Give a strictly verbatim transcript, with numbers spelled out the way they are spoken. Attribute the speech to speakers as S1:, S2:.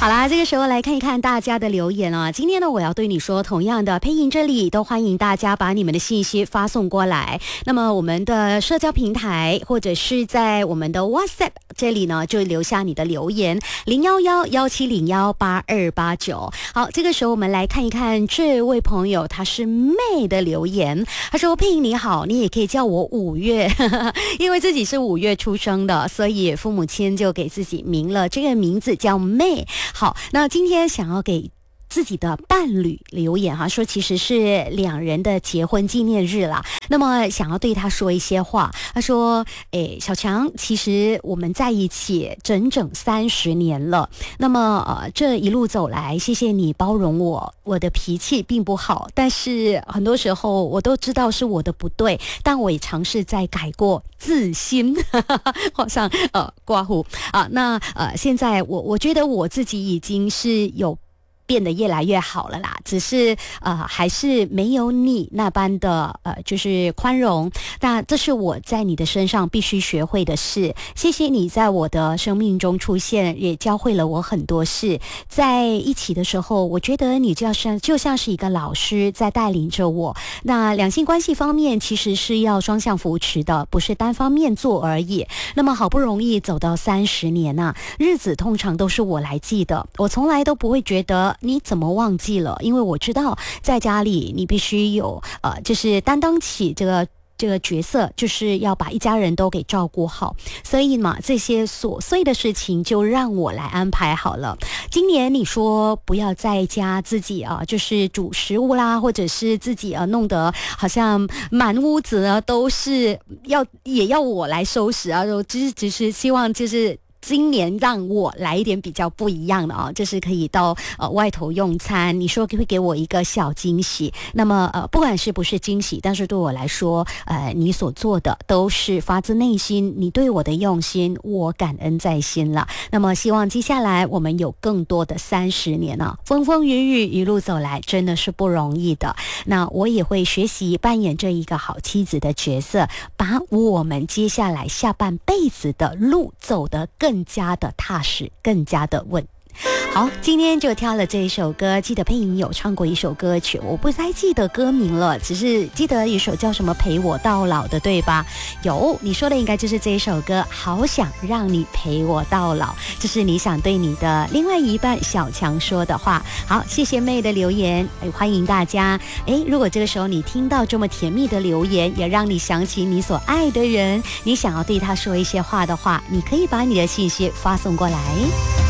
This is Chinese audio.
S1: 好啦，这个时候来看一看大家的留言啊。今天呢，我要对你说，同样的配音这里都欢迎大家把你们的信息发送过来。那么我们的社交平台或者是在我们的 WhatsApp 这里呢，就留下你的留言零一一一七零一八二八九。好，这个时候我们来看一看这位朋友，他是妹的留言。他说：“配音你好，你也可以叫我五月，因为自己是五月出生的，所以父母亲就给自己名了这个名字叫妹。”好，那今天想要给自己的伴侣留言哈，说其实是两人的结婚纪念日啦，那么想要对他说一些话。他说：“诶，小强，其实我们在一起整整三十年了，那么呃这一路走来，谢谢你包容我，我的脾气并不好，但是很多时候我都知道是我的不对，但我也尝试在改过自新。”好像呃刮胡啊，那呃现在我我觉得我自己已经是有变得越来越好了啦，只是呃还是没有你那般的呃就是宽容，但这是我在你的身上必须学会的事。谢谢你在我的生命中出现，也教会了我很多事。在一起的时候，我觉得你就像就像是一个老师在带领着我。那两性关系方面其实是要双向扶持的，不是单方面做而已。那么好不容易走到三十年啊，日子通常都是我来记的，我从来都不会觉得你怎么忘记了，因为我知道在家里你必须有呃，就是担当起这个这个角色，就是要把一家人都给照顾好，所以嘛，这些琐碎的事情就让我来安排好了。今年你说不要在家自己啊，就是煮食物啦，或者是自己啊弄得好像满屋子呢都是要也要我来收拾啊，只是只是希望就是今年让我来一点比较不一样的啊，就是可以到呃外头用餐，你说会给我一个小惊喜。那么呃不管是不是惊喜，但是对我来说，呃你所做的都是发自内心，你对我的用心，我感恩在心了。那么希望接下来我们有更多的三十年啊，风风雨雨一路走来，真的是不容易的。那我也会学习扮演这一个好妻子的角色，把我们接下来下半辈子的路走得更更加的踏实，更加的稳。好，今天就挑了这一首歌，记得配音有唱过一首歌曲，我不太记得歌名了，只是记得一首叫什么陪我到老的，对吧？有，你说的应该就是这一首歌，好想让你陪我到老，这是你想对你的另外一半小强说的话。好，谢谢妹的留言，欢迎大家。诶，如果这个时候你听到这么甜蜜的留言，也让你想起你所爱的人，你想要对他说一些话的话，你可以把你的信息发送过来。